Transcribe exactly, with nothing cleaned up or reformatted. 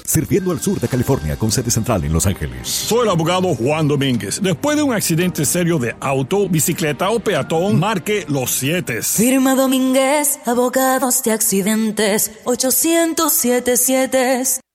sirviendo al sur de California con sede central en Los Ángeles. Soy el abogado Juan Domínguez. Después de un accidente serio de auto, bicicleta o peatón, marque los siete. Firma Domínguez, abogados de accidentes, ochocientos setenta y siete.